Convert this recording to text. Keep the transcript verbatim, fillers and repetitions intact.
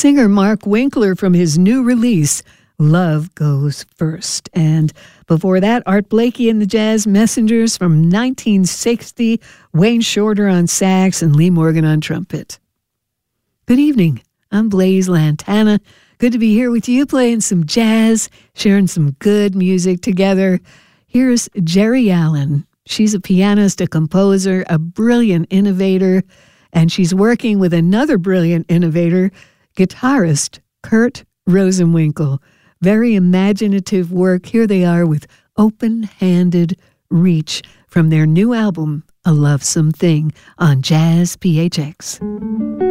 singer Mark Winkler from his new release, Love Goes First. And before that, Art Blakey and the Jazz Messengers from nineteen sixty, Wayne Shorter on sax and Lee Morgan on trumpet. Good evening. I'm Blaise Lantana. Good to be here with you, playing some jazz, sharing some good music together. Here's Geri Allen. She's a pianist, a composer, a brilliant innovator, and she's working with another brilliant innovator, guitarist Kurt Rosenwinkel. Very imaginative work. Here they are with Open-Handed Reach from their new album, A Lovesome Thing, on Jazz P H X.